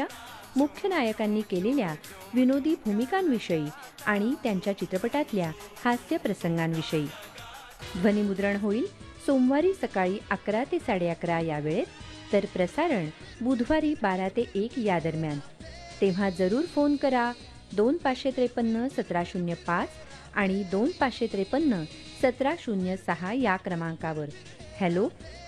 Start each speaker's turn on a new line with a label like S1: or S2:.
S1: ऐकूया मुख्य नायकांनी केलेल्या विनोदी भूमिकांविषयी आणि त्यांच्या चित्रपटातल्या हास्य प्रसंगांविषयी. ध्वनिमुद्रण होईल सोमवारी सकाळी 11 ते 11:30 या वेळेत, तर प्रसारण बुधवारी 12 ते 1 या दरम्यान. तेव्हा जरूर फोन करा 2553-1705 आणि 2553-1706 या क्रमांकावर. हॅलो